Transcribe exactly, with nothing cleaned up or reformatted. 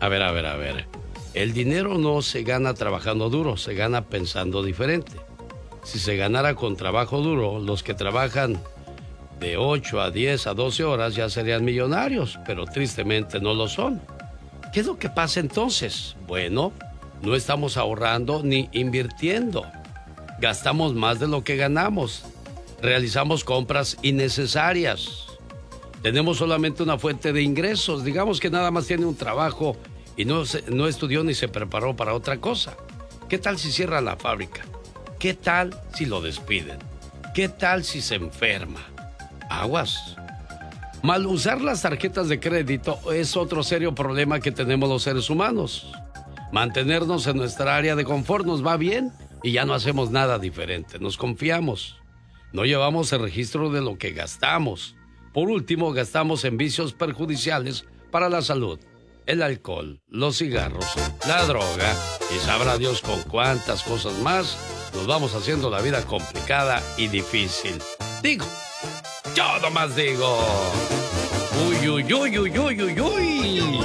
A ver, a ver, a ver. El dinero no se gana trabajando duro, se gana pensando diferente. Si se ganara con trabajo duro, los que trabajan de ocho a diez a doce horas ya serían millonarios, pero tristemente no lo son. ¿Qué es lo que pasa entonces? Bueno, no estamos ahorrando ni invirtiendo. Gastamos más de lo que ganamos. Realizamos compras innecesarias. Tenemos solamente una fuente de ingresos. Digamos que nada más tiene un trabajo y no, se, no estudió ni se preparó para otra cosa. ¿Qué tal si cierra la fábrica? ¿Qué tal si lo despiden? ¿Qué tal si se enferma? Aguas. Mal usar las tarjetas de crédito es otro serio problema que tenemos los seres humanos. Mantenernos en nuestra área de confort nos va bien y ya no hacemos nada diferente. Nos confiamos. No llevamos el registro de lo que gastamos. Por último, gastamos en vicios perjudiciales para la salud. El alcohol, los cigarros, la droga y sabrá Dios con cuántas cosas más nos vamos haciendo la vida complicada y difícil. Digo, yo nomás digo. Uy, uy, uy, uy, uy, uy, uy.